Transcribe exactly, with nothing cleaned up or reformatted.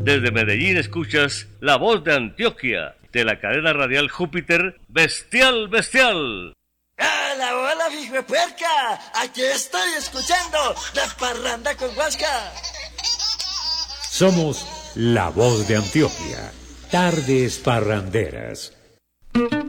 Desde Medellín escuchas La Voz de Antioquia, de la cadena radial Júpiter, Bestial Bestial. ¡Hola, hola, hijo de puerca! Aquí estoy escuchando La Parranda con Huasca. Somos La Voz de Antioquia, tardes parranderas.